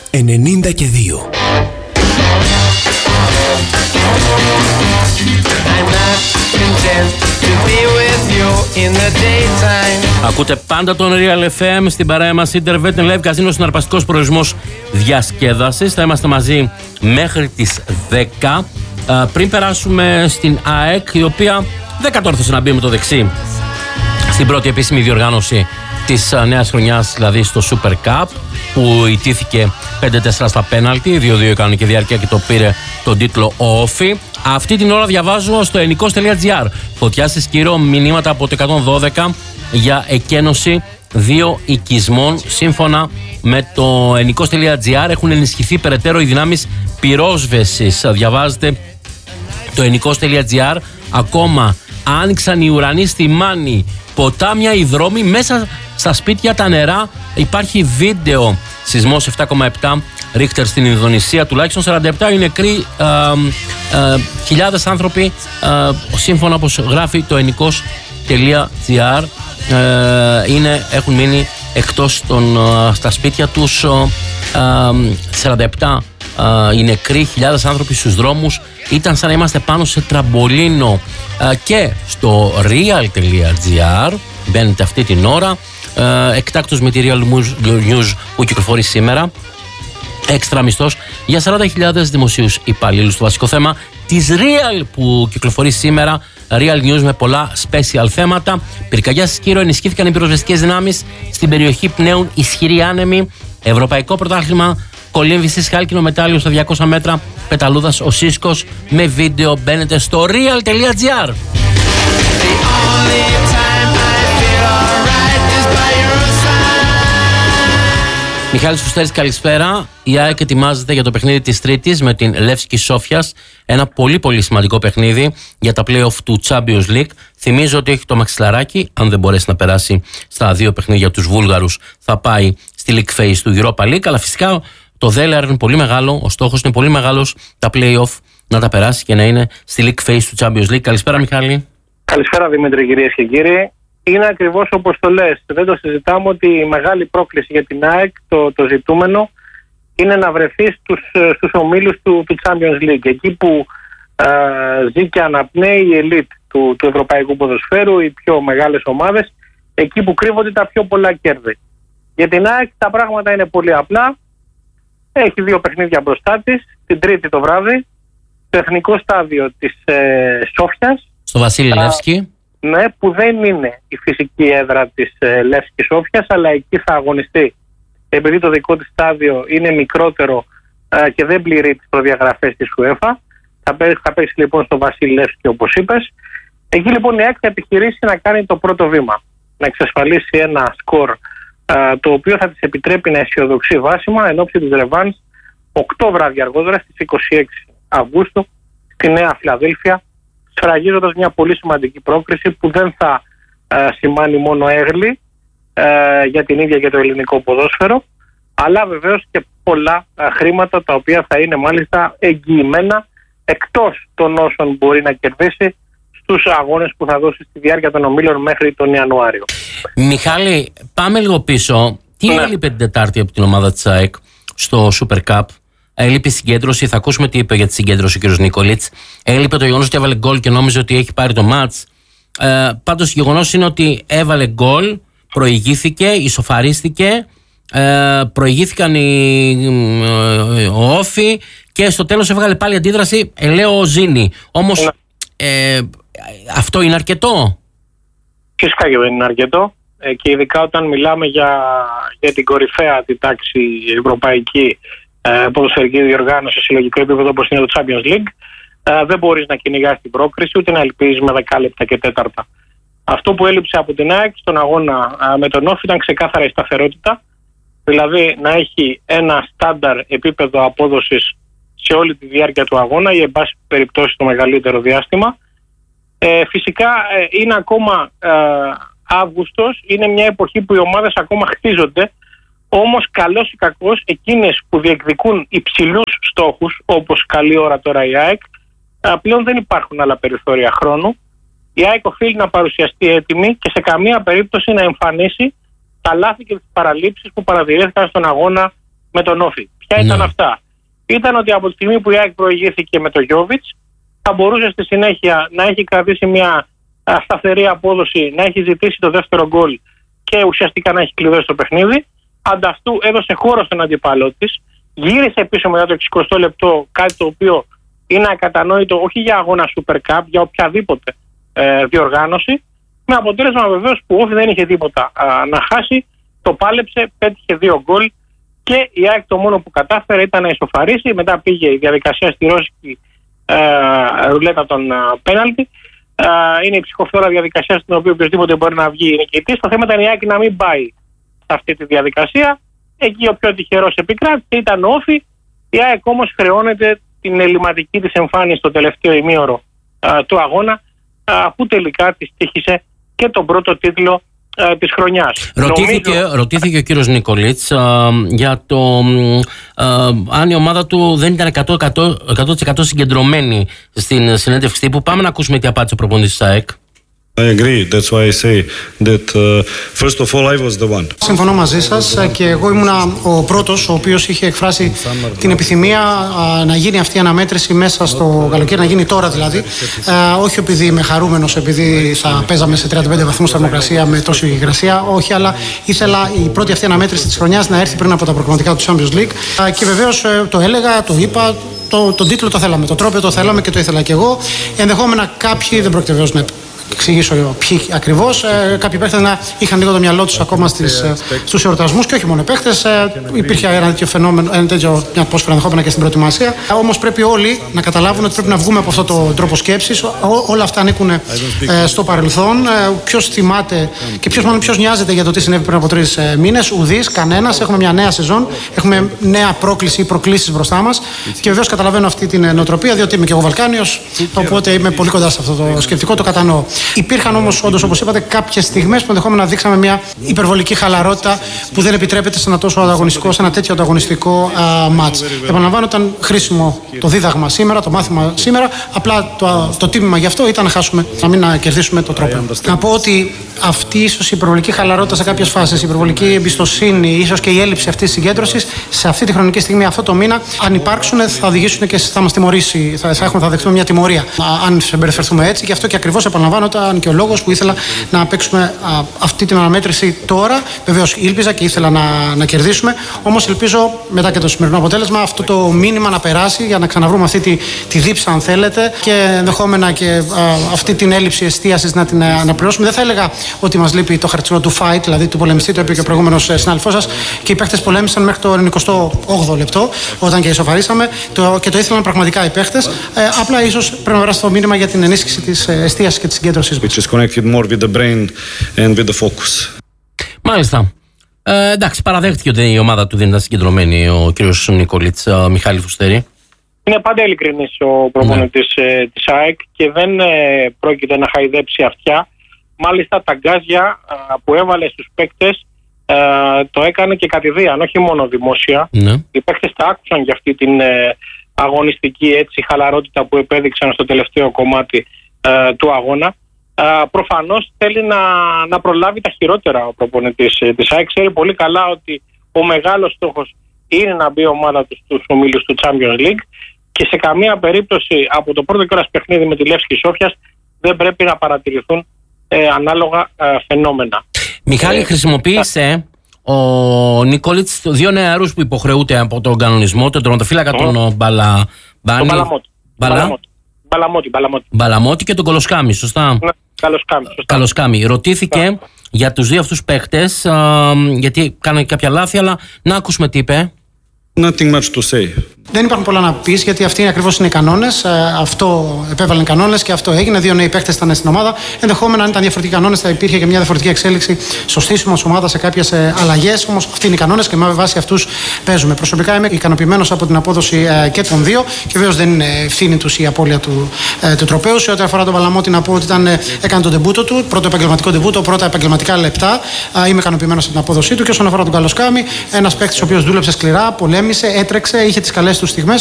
92. Ακούτε πάντα τον Real FM στην παρέα μας Intervet Live Casino, συναρπαστικός προορισμός διασκέδασης. Θα είμαστε μαζί μέχρι τις 10. Πριν περάσουμε στην ΑΕΚ, η οποία δεν κατόρθωσε να μπει με το δεξί στην πρώτη επίσημη διοργάνωση της νέας χρονιάς, δηλαδή στο Super Cup, που ιτήθηκε 5-4 στα πέναλτι, 2-2 κανονική διάρκεια και το πήρε τον τίτλο ο Όφη. Αυτή την ώρα διαβάζω στο ενικός.gr φωτιά στη Σκύρο, μηνύματα από το 112 για εκένωση 2 οικισμών. Σύμφωνα με το ενικός.gr έχουν ενισχυθεί περαιτέρω οι δυνάμεις πυρόσβεσης. Διαβάζετε το ενικός.gr. Ακόμα άνοιξαν οι ουρανοί στη Μάνη, ποτάμια, οι δρόμοι, μέσα στα σπίτια τα νερά. Υπάρχει βίντεο. Σεισμός 7,7 Ρίχτερ στην Ινδονησία, τουλάχιστον 47 είναι νεκροί, χιλιάδες άνθρωποι, σύμφωνα όπως γράφει το ενικός.gr, έχουν μείνει εκτός στα σπίτια τους. 47 οι νεκροί, χιλιάδες άνθρωποι στους δρόμους. Ήταν σαν να είμαστε πάνω σε τραμπολίνο. Και στο real.gr μπαίνετε αυτή την ώρα, εκτάκτος με τη Real News που κυκλοφορεί σήμερα. Έξτρα μισθός για 40.000 δημοσίους υπαλλήλους. Το βασικό θέμα της Real που κυκλοφορεί σήμερα, Real News, με πολλά special θέματα. Πυρκαγιά στη Σκύρο, ενισχύθηκαν οι πυροσβεστικές δυνάμεις στην περιοχή, πνέουν ισχυροί άνεμοι. Ευρωπαϊκό πρωτάθλημα κολύμβησης, χάλκινο μετάλλιο στα 200 μέτρα, πεταλούδας ο Σίσκος. Με βίντεο μπαίνετε στο real.gr. Μιχάλης Φουστέρης, καλησπέρα. Η ΑΕΚ ετοιμάζεται για το παιχνίδι της Τρίτης με την Λεύσκη Σόφιας. Ένα πολύ πολύ σημαντικό παιχνίδι για τα play-off του Champions League. Θυμίζω ότι έχει το μαξιλαράκι. Αν δεν μπορέσει να περάσει στα 2 παιχνίδια τους Βούλγαρους, θα πάει στη League Phase του Europa League. Αλλά φυσικά το δέλεαρ είναι πολύ μεγάλο. Ο στόχος είναι πολύ μεγάλος, τα play-off να τα περάσει και να είναι στη League Phase του Champions League. Καλησπέρα, Μιχάλη. Καλησπέρα, Δημήτρη, κυρίες και κύριοι. Είναι ακριβώς όπως το λες. Δεν το συζητάμε ότι η μεγάλη πρόκληση για την ΑΕΚ, το ζητούμενο, είναι να βρεθεί στους ομίλους του Champions League. Εκεί που ζει και αναπνέει η ελίτ του ευρωπαϊκού ποδοσφαίρου, οι πιο μεγάλες ομάδες, εκεί που κρύβονται τα πιο πολλά κέρδη. Για την ΑΕΚ τα πράγματα είναι πολύ απλά. Έχει 2 παιχνίδια μπροστά της, την Τρίτη το βράδυ, το εθνικό στάδιο της Σόφιας. Στο Βασίλη Λεύσκη. Ναι, που δεν είναι η φυσική έδρα της Λεύσκης Σόφιας, αλλά εκεί θα αγωνιστεί. Επειδή το δικό της στάδιο είναι μικρότερο και δεν πληρεί τις προδιαγραφές της UEFA, θα παίξει λοιπόν στο Βασίλη Λεύσκη, όπως είπες. Εκεί λοιπόν η ΑΕΚ θα επιχειρήσει να κάνει το πρώτο βήμα, να εξασφαλίσει ένα σκορ το οποίο θα της επιτρέπει να αισιοδοξεί βάσιμα εν ώψη της ρεβάνς 8 βράδια αργότερα, στις 26 Αυγούστου, στη Νέα Φιλαδέλφια, σφραγίζοντας μια πολύ σημαντική πρόκριση που δεν θα σημάνει μόνο έγκλη για την ίδια και το ελληνικό ποδόσφαιρο, αλλά βεβαίως και πολλά χρήματα, τα οποία θα είναι μάλιστα εγγυημένα εκτός των όσων μπορεί να κερδίσει στους αγώνες που θα δώσει στη διάρκεια των ομίλων μέχρι τον Ιανουάριο. Μιχάλη, πάμε λίγο πίσω. Τι έλειπε την Τετάρτη από την ομάδα της ΑΕΚ στο Super Cup? Έλειπε η συγκέντρωση. Θα ακούσουμε τι είπε για τη συγκέντρωση ο κ. Νίκολιτς. Έλειπε το γεγονός ότι έβαλε γκολ και νόμιζε ότι έχει πάρει το μάτς. Πάντως το γεγονός είναι ότι έβαλε γκολ, προηγήθηκε, ισοφαρίστηκε, προηγήθηκαν ο Όφη και στο τέλος έβγαλε πάλι αντίδραση, λέω Ζήνη. Όμως αυτό είναι αρκετό? Φυσικά και δεν είναι αρκετό, και ειδικά όταν μιλάμε για την κορυφαία τη τάξη ευρωπαϊκή ποδοσφαιρική διοργάνωση σε συλλογικό επίπεδο όπως είναι το Champions League. Δεν μπορείς να κυνηγάς την πρόκριση, ούτε να ελπίζεις με 10 λεπτά και 4. Αυτό που έλειψε από την ΑΕΚ στον αγώνα με τον Όφη ήταν ξεκάθαρα η σταθερότητα, δηλαδή να έχει ένα στάνταρ επίπεδο απόδοσης σε όλη τη διάρκεια του αγώνα ή εν πάση περιπτώσει το μεγαλύτερο διάστημα. Φυσικά είναι ακόμα Αύγουστος, είναι μια εποχή που οι ομάδες ακόμα χτίζονται, όμως καλώς ή κακώς εκείνες που διεκδικούν υψηλούς στόχους, όπως καλή ώρα τώρα η ΑΕΚ, πλέον δεν υπάρχουν άλλα περιθώρια χρόνου. Η ΑΕΚ οφείλει να παρουσιαστεί έτοιμη και σε καμία περίπτωση να εμφανίσει τα λάθη και τις παραλήψεις που παρατηρήθηκαν στον αγώνα με τον Όφη. Ποια ήταν αυτά? Ήταν ότι από τη στιγμή που η ΑΕΚ προηγήθηκε με το Γιόβιτς, θα μπορούσε στη συνέχεια να έχει κρατήσει μια σταθερή απόδοση, να έχει ζητήσει το δεύτερο γκολ και ουσιαστικά να έχει κλειδώσει το παιχνίδι. Ανταυτού έδωσε χώρο στον αντιπάλο της, γύρισε πίσω μετά το 60 λεπτό, κάτι το οποίο είναι ακατανόητο όχι για αγώνα Super Cup, για οποιαδήποτε διοργάνωση, με αποτέλεσμα βεβαίως που Όφη δεν είχε τίποτα να χάσει, το πάλεψε, πέτυχε 2 γκολ και η ΑΕΚ το μόνο που κατάφερε ήταν να ισοφαρίσει. Μετά πήγε η διαδικασία στη ρώσικη ρουλέτα των πέναλτι. Είναι η ψυχοφθόρα διαδικασία στην οποία οποιοδήποτε μπορεί να βγει νικητής. Το θέμα ήταν η ΑΕΚ να μην πάει σε αυτή τη διαδικασία. Εκεί ο πιο τυχερός επικράτησε ήταν ο Όφη. Η ΑΕΚ όμως χρεώνεται την ελληματική της εμφάνιση στο τελευταίο ημίωρο του αγώνα, που τελικά της τύχησε και τον πρώτο τίτλο της χρονιάς. Ρωτήθηκε ο κύριος Νικολίτς για το αν η ομάδα του δεν ήταν 100% συγκεντρωμένη στην συνέντευξη τύπου. Πάμε να ακούσουμε τι απάντησε ο προπονητής της ΑΕΚ. I agree. That's why I say that first of all I was the one. Συμφωνώ μαζί σας και εγώ ήμουνα ο πρώτος ο οποίος είχε εκφράσει την επιθυμία να γίνει αυτή η αναμέτρηση μέσα στο καλοκαίρι, να γίνει τώρα δηλαδή. Όχι επειδή είμαι χαρούμενος, επειδή θα παίζαμε σε 35 βαθμούς θερμοκρασία με τόση υγρασία, όχι, αλλά ήθελα η πρώτη αυτή αναμέτρηση της χρονιάς να έρθει πριν από τα προκριματικά του Champions League και βεβαίως το έλεγα, το είπα. Τον τίτλο το θέλαμε, το τρόπαιο το θέλαμε και το ήθελα και εγώ. Ενδεχόμενα κάποιοι, δεν πρόκειται βέβαιως να εξηγήσω ποιοι ακριβώς, κάποιοι παίχτες να είχαν λίγο το μυαλό τους ακόμα στους εορτασμούς και όχι μόνο παίχτες. Υπήρχε ένα τέτοιο φαινόμενο, μια ατμόσφαιρα ενδεχόμενα και στην προετοιμασία. Όμως πρέπει όλοι να καταλάβουν ότι πρέπει να βγούμε από αυτόν τον τρόπο σκέψης. Όλα αυτά ανήκουν στο παρελθόν. Ποιος θυμάται και ποιος νοιάζεται για το τι συνέβη πριν από 3 μήνες? Ουδής, κανένας. Έχουμε μια νέα σεζόν, έχουμε νέα πρόκληση ή προκλήσεις μπροστά μας. Και βεβαίως καταλαβαίνω αυτή την νοοτροπία, διότι είμαι και εγώ Βαλκάνιος, οπότε είμαι πολύ κοντά σε αυτό το σκεπτικό, το κατανοώ. Υπήρχαν όμως όντως, όπως είπατε, κάποιες στιγμές που ενδεχόμενα δείξαμε μια υπερβολική χαλαρότητα που δεν επιτρέπεται σε ένα τόσο ανταγωνιστικό, σε ένα τέτοιο ανταγωνιστικό μάτς. Επαναλαμβάνω, ήταν χρήσιμο το δίδαγμα σήμερα, το μάθημα σήμερα. Απλά το τίμημα γι' αυτό ήταν να χάσουμε, να μην κερδίσουμε το τρόπο. Να πω ότι αυτή ίσως η υπερβολική χαλαρότητα σε κάποιες φάσεις, η υπερβολική εμπιστοσύνη, ίσως και η έλλειψη αυτής της συγκέντρωσης σε αυτή τη χρονική στιγμή, αυτό το μήνα, αν υπάρξουν, θα οδηγήσουν και θα μας τιμωρήσει, θα δεχτούμε μια τιμωρία. Αν συμπεριφερθούμε έτσι, γι' αυτό και ακριβώς επαναλαμβάνω, ήταν και ο λόγος που ήθελα να παίξουμε αυτή την αναμέτρηση τώρα. Βεβαίως ήλπιζα και ήθελα να κερδίσουμε. Όμως ελπίζω μετά και το σημερινό αποτέλεσμα αυτό το μήνυμα να περάσει για να ξαναβρούμε αυτή τη δίψα, αν θέλετε, και ενδεχόμενα και αυτή την έλλειψη εστίασης να την αναπληρώσουμε. Δεν θα έλεγα ότι μας λείπει το χαρακτηριστικό του fight, δηλαδή του πολεμιστή, το είπε και ο προηγούμενος συνάδελφός σας, και οι παίχτες πολέμησαν μέχρι το 98ο λεπτό, όταν και ισοφαρίσαμε, και το ήθελαν πραγματικά οι παίχτες. Απλά ίσως πρέπει να περάσει το μήνυμα για την ενίσχυση της εστίασης και της συγκέντρωσης. Which is connected more with the brain and with the focus. Μάλιστα. Εντάξει, παραδέχτηκε ότι η ομάδα του δεν ήταν συγκεντρωμένη ο κύριος Νικολίτς. Μιχάλη Φουστέρη. Είναι πάντα ειλικρινής ο προπονητής της ΑΕΚ και δεν πρόκειται να χαϊδέψει αυτιά. Μάλιστα τα γκάζια που έβαλε στους παίκτες το έκανε και κατηδίαν, όχι μόνο δημόσια. Ναι. Οι παίκτες τα άκουσαν για αυτή την αγωνιστική έτσι χαλαρότητα που επέδειξαν στο τελευταίο κομμάτι του αγώνα. Προφανώς θέλει να προλάβει τα χειρότερα ο προπονητής της ΑΕΚ. Ξέρει πολύ καλά ότι ο μεγάλος στόχος είναι να μπει η ομάδα του στους ομίλους του Champions League και σε καμία περίπτωση από το πρώτο κιόλας παιχνίδι με τη Λεύσκη Σόφιας δεν πρέπει να παρατηρηθούν ανάλογα φαινόμενα. Μιχάλη, χρησιμοποίησε ο Νικολίτς 2 νεαρούς που υποχρεούται από τον κανονισμό, τον τερματοφύλακα τον Μπαλαμότη και τον Κολοσκάμι, σωστά? Ναι, Καλοσκάμι. Ρωτήθηκε για τους 2 αυτούς παίχτες, γιατί κάνανε κάποια λάθη, αλλά να ακούσουμε τι είπε. Nothing much to say. Δεν υπάρχουν πολλά να πεις, γιατί αυτοί ακριβώς είναι οι κανόνες. Αυτό επέβαλαν κανόνες και αυτό έγινε. 2 νέοι παίκτες ήταν στην ομάδα. Ενδεχόμενα, αν ήταν διαφορετικοί κανόνες, θα υπήρχε και μια διαφορετική εξέλιξη στο στήσιμο της ομάδας σε κάποιες αλλαγές. Όμως αυτοί είναι οι κανόνες και με βάση αυτούς παίζουμε. Προσωπικά είμαι ικανοποιημένος από την απόδοση και των 2 και βέβαιως δεν είναι ευθύνη τους η απώλεια του τροπαίου. Σε ό,τι αφορά τον Παλαμότη, να πω ότι έκανε τον ντεμπούτο του, πρώτο επαγγελματικό ντεμπούτο, πρώτα επαγγελματικά λεπτά. Είμαι ικανοποιημένος από την απόδοσή του. Και όσον αφορά τον Καλοσκάμι, ένας παίκτης ο οποίος δούλεψε σκληρά, πολέμησε, έτρεξε, είχε τις καλές του στιγμές.